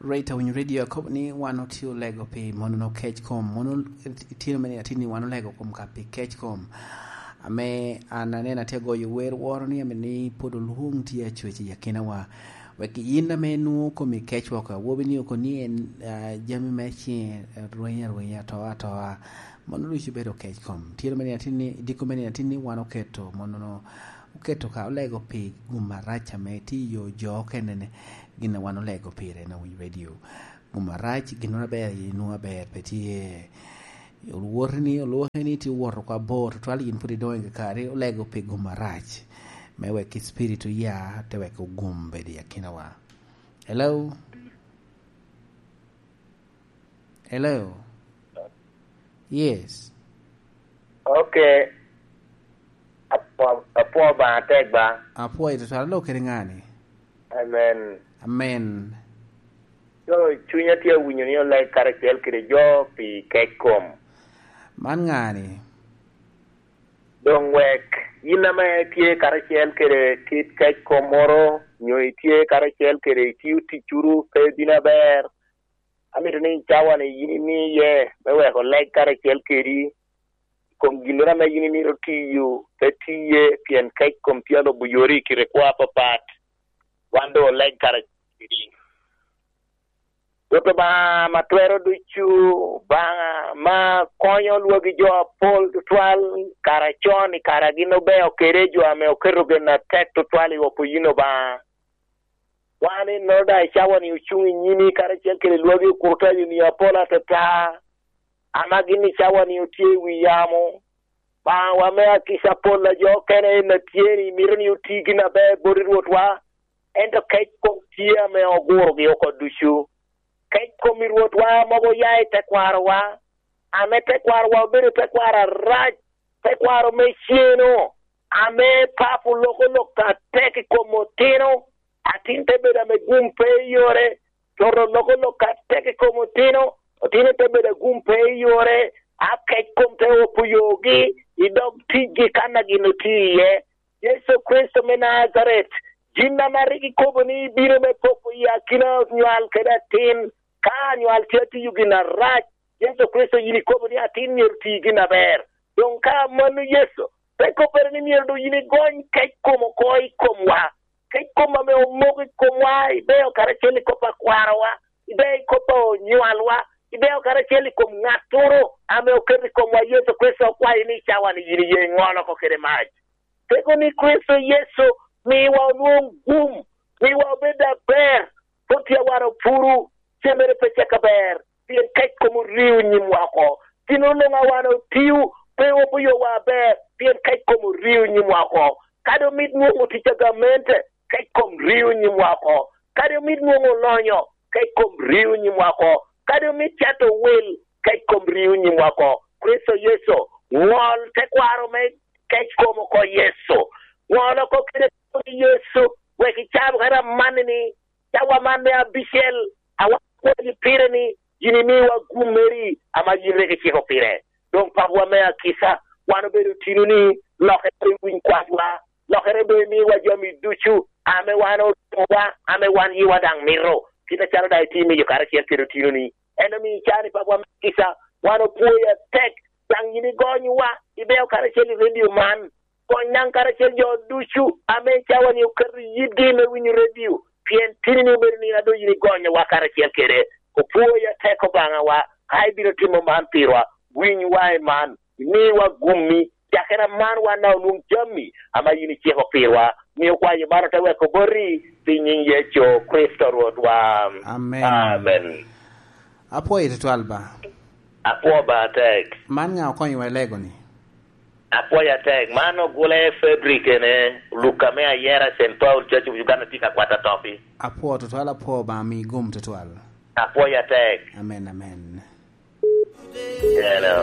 rate when radio company one or two lego pay mono catchcom mono tino many atini one lego com kapi catchcom ame ananena tego you wear warni ameni podo luhung tia chwechi yakina wa weki yinda menu ko mi catchwalker wobini ko ni en jami mechi roya to mono luchi bedo catchcom tino many atini diko many atini one oketo mono uketo ka lego pay gumaracha meti yo jo kenene gina wano lego pire na win radio gumarach gina ber inu ber petie uluorni ti wor kwa bor twali in pudi doing kare lego pay gumarach mewe ki spiritu ya tewe ko gumbe dia kinawa. Hello yes okay apo ba tegba apo ito twala lo keringani amen yo chunya tia winyo ni like karakter kire jo pi kekom man ngani don wek yina ma tie karakter kire kit kekom moro nyo tie karakter kire tiu ti churu pe dina ber amito ni chawane yini mi ye bewe ko like karakter kiri kom ginora ma yini mi rotiyu petiye pien kekom piano buyori kire kwa papat wando like karakter Toto ba matwero duchu ba ma konyo luogi jo pol tutwal karachoni karagino be okerejo ame okero gena tek tutwali wopo yino ba wani noda chawani uchungi nyini karachel kele luogi kurtaji ni apola tata amagini chawani utie wiyamo ba wamea kisa pola jo kene na tieni mironi utigi na be borirotwa endo keko tia me oguro gi okoduchu kay komirwot wa mago yaay tekwaro wa ame tekwaro wa bere tekwara raj tekwaro me chieno ame papu loko loka teki komotino atinte beda me gumpe yore toro loko loka teki komotino otine te beda gumpe yore akay komte opuyogi idog tigi kana ginotiye Yesu Kristo me Nazareth jinna mariki koboni biro me popo ya kina nyal kedatin kanyo altiati yugina raj Yesu Kristo yini koboni atin nirti gina ber don ka manu Yesu peko perni mirdo yini gon kay komo koy komwa kay koma me omogi komwa ibeo karacheli kopa kwarawa ibeo kopa nyalwa ibeo karacheli kom ngaturo ame okerri komwa Yesu Kristo kwa ini chawani yini yengono ko kere maj peko ni Kristo Yesu mi wa gum mi wa beda ber potia waro puru semere pecha kaber pien kek komu riu nyimwako tinono nga wano tiu pe opuyo wa ber pien kek komu riu nyimwako kado mit nungu tichagamente kek kom riu nyimwako kado mit nungu lonyo kek kom riu nyimwako kado mit chato will kek kom riu nyimwako Kristo Yesu wol tekwaro me kek komu ko Yesu wolo ko kire Yesu weki chabu kara manini chawa mande abishel awali pirani jinimi wa gumeri ama jireke chiko pire donc pabwa mea kisa wano beru tinuni lokere win kwatwa lokere be mi wa jami duchu ame wano wa ame wan yi wadang miro kita charo dai timi yo kara kiero tinuni enemy chani pabwa mea kisa wano puya tek yang yini gonyu wa ibeo kara cheli radio man konyang kara cheli jo duchu ame chawani ukari yidime win radio pien tinini berni na do yini gonyu wa kara kere Upuya teko banga wa haibiro timo mampirwa winyu wa man ni wa gumi yakera man wa na nung jami ama yini cheko pirwa ni kwa yimaro tawe ko bori tinyin yecho Kristo rodwa amen apo ito alba apo ba tek man nga ko yiwa lego ni apo ya tek mano gule fabric ne lukame ayera St Paul Church of Uganda tika kwata topi apo to ala po ba mi gum to ala apoya tag amen yeah, no.